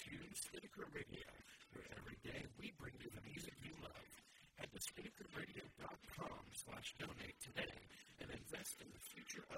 choose Spinnaker Radio, where every day we bring you the music you love. Head to SpinnakerRadio.com/donate today and invest in the future of